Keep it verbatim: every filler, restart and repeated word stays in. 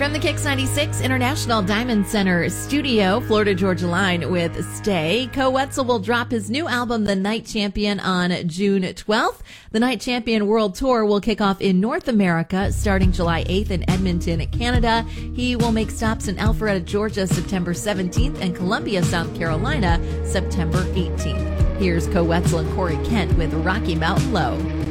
From the Kicks ninety-six International Diamond Center studio, Florida Georgia Line with Stay. Koe Wetzel will drop his new album, The Night Champion, on June twelfth. The Night Champion World Tour will kick off in North America starting July eighth in Edmonton, Canada. He will make stops in Alpharetta, Georgia, September seventeenth, and Columbia, South Carolina, September eighteenth. Here's Koe Wetzel and Corey Kent with Rocky Mountain Low.